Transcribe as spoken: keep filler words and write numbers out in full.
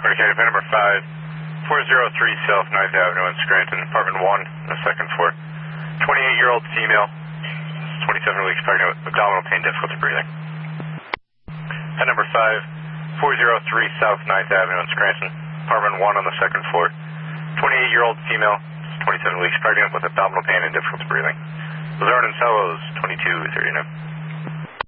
Okay, event number five, four oh three South ninth Avenue in Scranton, apartment one on the second floor. twenty-eight-year-old female, twenty-seven weeks pregnant with abdominal pain, difficulty breathing. Event number five, four oh three South ninth Avenue in Scranton, apartment one on the second floor. twenty-eight-year-old female, twenty-seven weeks pregnant with abdominal pain and difficulty breathing. Lazard and Fellows, twenty-two thirty-nine.